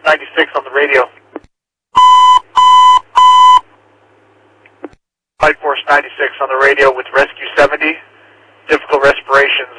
96 on the radio. Flight Force 96 on the radio with Rescue 70. Difficult respiration,